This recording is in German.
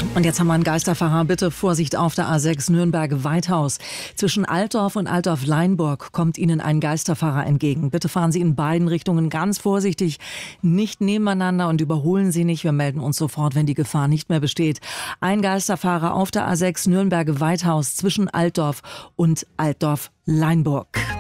Und jetzt haben wir einen Geisterfahrer. Bitte Vorsicht auf der A6 Nürnberg-Weithaus. Zwischen Altdorf und Altdorf-Leinburg kommt Ihnen ein Geisterfahrer entgegen. Bitte fahren Sie in beiden Richtungen ganz vorsichtig, nicht nebeneinander und überholen Sie nicht. Wir melden uns sofort, wenn die Gefahr nicht mehr besteht. Ein Geisterfahrer auf der A6 Nürnberg-Weithaus zwischen Altdorf und Altdorf-Leinburg.